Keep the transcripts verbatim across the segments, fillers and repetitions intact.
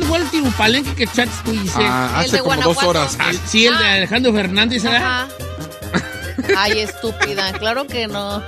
fue el último palenque que echaste tú, Giselle? Ah, hace como dos horas. El, sí, el ah. de Alejandro Fernández, ¿verdad? Ay, estúpida, claro que no.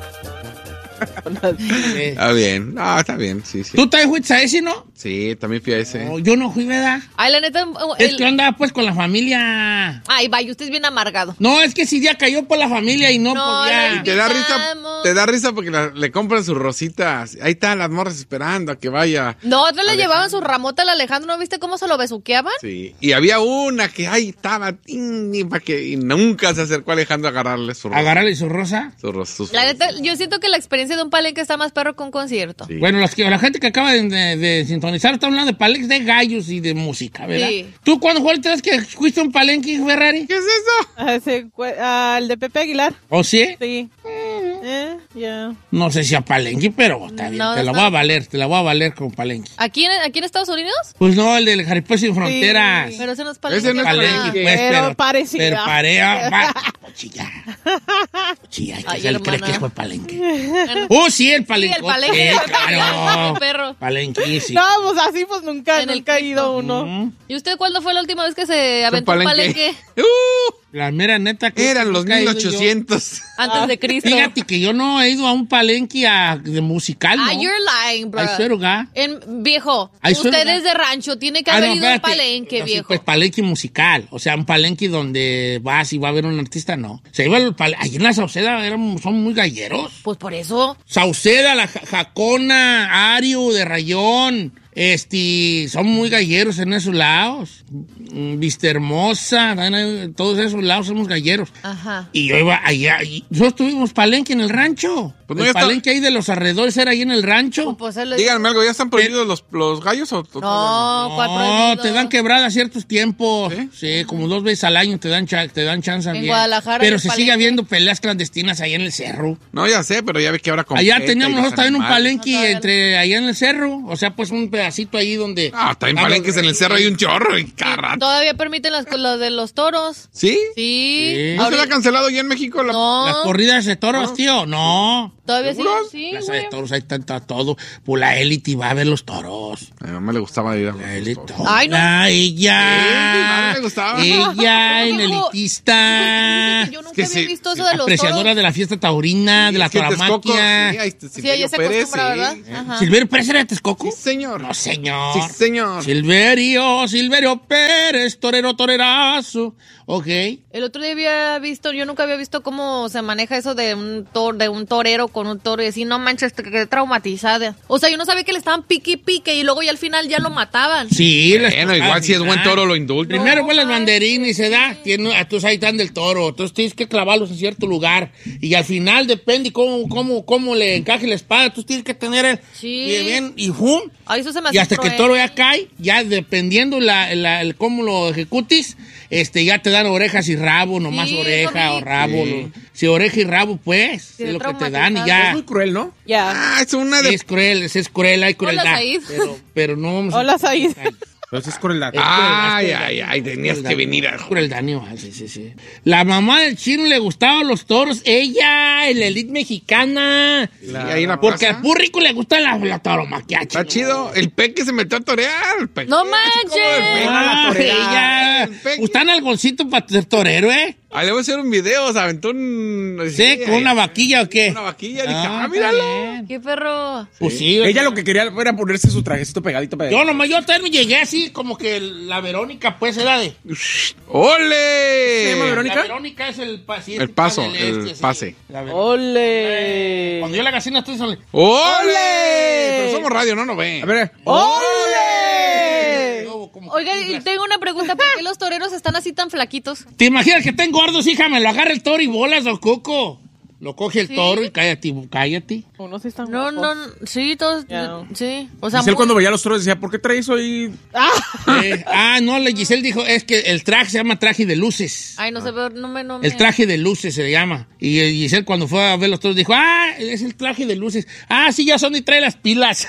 Está bien, no, está bien, sí, sí. ¿Tú también fuiste a ese, no? Sí, también fui a ese. No, yo no fui, ¿verdad? Ay, la neta... El... Es que andaba pues con la familia. Ay, vaya, usted es bien amargado. No, es que si ya cayó por la familia y no, no podía... Y te da risa, te da risa porque la, le compran sus rositas. Ahí están las morras esperando a que vaya. No, no le llevaban su ramota al Alejandro, ¿no viste cómo se lo besuqueaban? Sí, y había una que ahí estaba, y, para que, y nunca se acercó a Alejandro a agarrarle su rosa. ¿Agarrarle su rosa? Su rosa sus la neta, yo siento que la experiencia de un palenque está más perro que un concierto. Sí. Bueno, las que, la gente que acaba de, de, de sintonizar está hablando de palenques de gallos y de música, ¿verdad? Sí. ¿Tú cuándo fue la vez que fuiste a un palenque, Ferrari? ¿Qué es eso? Ah, ese, ah, el de Pepe Aguilar. ¿O sí? Sí. Eh, yeah. No sé si a palenque, pero está bien. No, te la no. voy a valer, te la voy a valer con palenque. ¿Aquí en, aquí en Estados Unidos? Pues no, el del Jaripeo Sin Fronteras. Sí. Pero ese no es palenque. Ese no es Palenque, pues, Pero pero... parecida. Pero parea... Va, pochilla. Pochilla, hay que Ay, hacer hermana. creer que fue palenque. ¡Oh, sí, el palenque! Sí, el palenque. Claro. Perro. Palenque, sí. No, pues así pues nunca, En el nunca ha ido Mm. uno. ¿Y usted cuándo fue la última vez que se aventó un palenque? Uh, La mera neta... que eran los nunca he ido mil ochocientos. Antes Ah. de Cristo. Fíjate que yo no he ido a un palenque a- de musical, ¿no? Ah, you're lying, bro. I swear to God. En, viejo, I swear usted to es God. de rancho, tiene que Ah, haber no, ido a un espérate. palenque, No, sí, viejo. pues palenque musical. O sea, un palenque donde vas y va a ver un artista, no. Se iba al pal- Allí en la Sauceda eran, son muy galleros. Pues por eso. Sauceda, la Ja- Jacona, Ario, de Rayón. Este, son muy galleros en esos lados. Mm, Vista Hermosa, todos esos lados somos galleros. Ajá. Y yo iba allá, y nosotros tuvimos palenque en el rancho. Pues no, el ya está- palenque ahí de los alrededores era ahí en el rancho. Pues él le- Díganme algo, ¿ya están prohibidos los, los gallos o o- No, ¿cuál No, prohibido? te dan quebrada ciertos tiempos. ¿Sí? ¿Sí? como dos veces al año te dan, cha- te dan chance. En bien. Guadalajara, Pero en el se palenque. sigue habiendo peleas clandestinas allá en el cerro. No, ya sé, pero ya ve que ahora con Allá Peta y teníamos los nosotros también un animales. palenque No, todavía no. entre allá en el cerro. O sea, pues un pedacito ahí donde... Ah, también Ah, palenques en el cerro hay un chorro y cada rato. Todavía permiten las, lo de los toros. ¿Sí? Sí. Sí. ¿No se Ahorita- la ha cancelado ya en México? La... No. Las corridas de toros, tío. No. Todavía sí. ¿Seguro? Sí, Plaza güey. de toros, hay tanta todo. Pues la élite va a ver los toros. A mi mamá le gustaba ir a La los élite. toros. Ay, no. Ah, ella. Sí, mi madre le gustaba. Ella, en Dijo- elitista. Yo nunca que había sí, visto sí, eso de los Apreciadora toros. de la fiesta taurina, de la Es que Texcoco, tauromaquia. sí, ahí está Sí, Silverio ella se Pérez, acostumbra, sí. ¿verdad? Ajá. ¿Silverio Pérez era de Texcoco? Sí, señor. No, señor. Sí, señor. Silverio, Silverio Pérez, torero, torerazo. Ok. El otro día había visto, yo nunca había visto cómo se maneja eso de un tor, de un torero con un toro y así, no manches, te quedé traumatizada. O sea, yo no sabía que le estaban pique y pique y luego ya al final ya lo mataban. Sí, les Bueno, tocaba igual si es buen final. toro lo indulta. Primero fue las banderines, se da. Tiene, entonces ahí están del toro. Entonces tienes que clavarlos en cierto lugar. Y al final depende cómo, cómo, cómo le encaje la espada. Entonces tienes que tener el. Sí. Bien, bien, y ¡fum! Ay, eso se me Y hace hasta que el cruel. toro ya cae, ya dependiendo la, la- el cómo lo ejecutis, este, ya te dan orejas y rabo, nomás Sí, oreja o horrible. rabo. Sí. lo- si oreja y rabo, pues, Sí, es lo que te dan y traumatizado. ya. Es muy cruel, ¿no? Ya. Ah, es una de... Es cruel, es, es cruel, hay crueldad. Said. Pero, pero no vamos a- Hola, Said. Pero eso es crueldad. Ay, ay, ay, tenías Crueldad, que venir a... Crueldad animal, sí, sí, sí. La mamá del chino le gustaban los toros. Ella, en la elite mexicana. Sí, ahí en la Porque plaza. al púrrico le gusta la, la tauromaquia. Está chido. El peque se metió a torear. El peque. ¡No Así como el manches! peque. Ah, torear. ella. El peque. Gustan algoncito para ser torero, ¿eh? Ah, le voy a hacer un video, o sea, aventó un... Sí, con una vaquilla o qué. Una vaquilla, dije, Ah, ah, míralo. está bien. ¡Qué perro! Pues sí. Ella lo que quería era ponerse su trajecito pegadito. pegadito. Yo nomás, yo también llegué así, como que la Verónica, pues, era de... ¡Ole! ¿Se llama Verónica? La Verónica es el, pa- sí, es El paso, del el este, sí. pase. La Verónica. ¡Ole! Cuando yo la gasina, tú dices... ¡Ole! Pero somos radio, no, no ve. A ver. ¡Ole! Oiga, y tengo una pregunta, ¿por qué los toreros están así tan flaquitos? ¿Te imaginas que estén gordos, hija? Me lo agarra el toro y bolas, o Coco. Lo coge el Sí. toro y cállate, cállate. Unos sí están No, guapos. no, sí, todos, Ya. sí. O sea, Giselle muy- cuando veía los toros decía, ¿por qué traes hoy? Eh, ah, no, la Giselle dijo, es que el traje se llama traje de luces. Ay, no se ve, no me, no me... El traje de luces se llama. Y eh, Giselle cuando fue a ver los toros dijo, ah, es el traje de luces. Ah, sí, ya son y trae las pilas.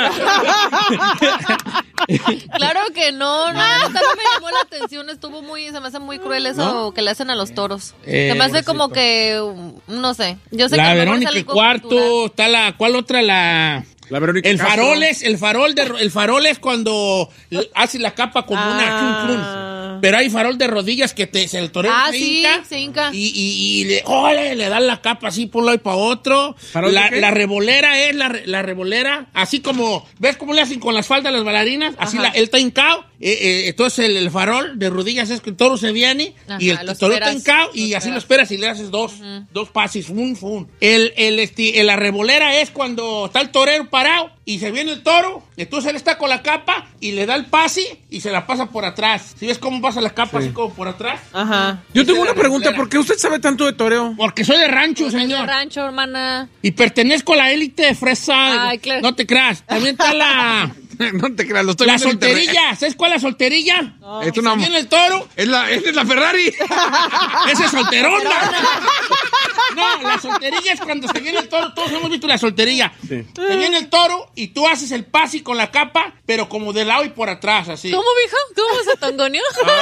Claro que no, no, hasta no me llamó la atención, estuvo muy, se me hace muy cruel eso que le hacen a los toros. Eh, se me hace como que, um, no sé, yo sé La que a lo mejor Verónica es el algo cuarto, cultural. está la, ¿cuál otra? La, La Verónica El Castro. farol es, el farol de, el farol es cuando hace la capa como Ah. una chun, chun. Pero hay farol de rodillas que te, se el torero Ah, se sí, hinca. se hinca. Y, y, y le, ¡ole! Le dan la capa así por un lado y para otro. ¿Farol La, de qué? la revolera es la, re- la revolera, así como, ¿ves cómo le hacen con las faldas las bailarinas? Así Ajá. la, él está hincado. Eh, eh, entonces el, el farol de rodillas es que el toro se viene Ajá, y el lo toro está esperas, hincado y lo así lo esperas. esperas y le haces dos, dos pases, fun, fun. El, el, este, la revolera es cuando está el torero parado y se viene el toro, entonces él está con la capa y le da el pase y se la pasa por atrás. ¿Sí ves cómo pasa la capa así como por atrás? Ajá. Yo Esa tengo es una la pregunta, revolera. ¿por qué usted sabe tanto de toreo? Porque soy de rancho, Es de señor. rancho, hermana. Y pertenezco a la élite de fresa. Ay, claro. No te creas. También está la, No te creas, lo estoy la viendo en internet. solterilla. ¿Sabes cuál es la solterilla? Es una... Se viene el toro. Es la, es la Ferrari. Esa es solterona. No, la solterilla es cuando se viene el toro. Todos hemos visto la solterilla. Sí. Se viene el toro y tú haces el pase con la capa, pero como de lado y por atrás, así. ¿Cómo, vieja? ¿Cómo se tongoneó?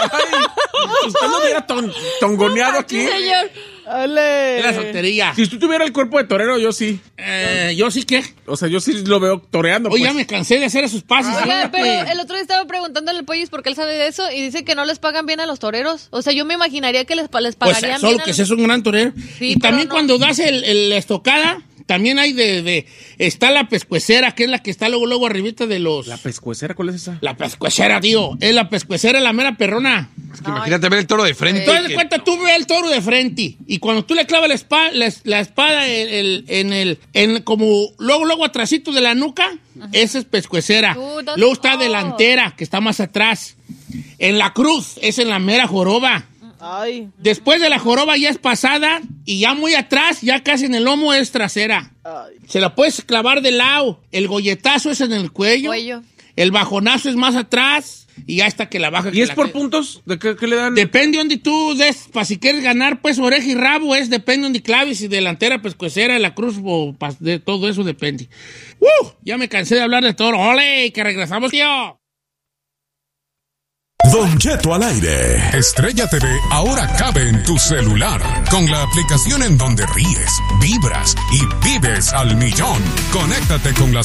Si usted no hubiera ton- tongoneado aquí. Sí, señor. ¡Ole! Es la solterilla. Si usted tuviera el cuerpo de torero, yo sí. Eh, yo sí que. O sea, yo sí lo veo toreando. Oye, pues. ya me cansé de hacer esos pases. Oiga, fíjate. pero el otro día estaba preguntándole al Pollis porque él sabe de eso y dice que no les pagan bien a los toreros. O sea, yo me imaginaría que les, pa- les Pues pagarían solo bien. a que los- seas un gran torero. Sí, y también pero no. cuando das el, el- la estocada, también hay de, de... Está la pescuecera, que es la que está luego, luego arribita de los... ¿La pescuecera cuál es esa? La pescuecera, tío. Es la pescuecera, la mera perrona. Es que imagínate ver el toro de frente. Entonces, de que- cuenta, tú ves el toro de frente. Y cuando tú le clavas la espada, la, la espada en el, en el, en como, luego, luego atrásito de la nuca, esa es pescuecera. Uh, that's- Luego está oh. delantera, que está más atrás. En la cruz, es en la mera joroba. Ay. Después de la joroba ya es pasada y ya muy atrás, ya casi en el lomo es trasera. Ay. Se la puedes clavar de lado. El golletazo es en el cuello. Cuello. El bajonazo es más atrás y ya hasta que la baja. ¿Y que es la por que- puntos? ¿De qué, qué le dan? Depende donde tú des, para si quieres ganar, pues oreja y rabo es, depende donde claves, y delantera, pescuecera, la cruz, o pas- de todo eso depende. ¡Uh! Ya me cansé de hablar de toro. ¡Ole! Que regresamos, tío. Don Cheto al aire. Estrella T V ahora cabe en tu celular. Con la aplicación en donde ríes, vibras y vives al millón. Conéctate con las